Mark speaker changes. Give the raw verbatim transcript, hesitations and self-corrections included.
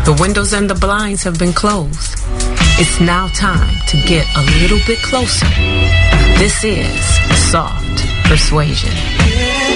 Speaker 1: The windows and the blinds have been closed. It's now time to get a little bit closer. This is Soft Persuasion.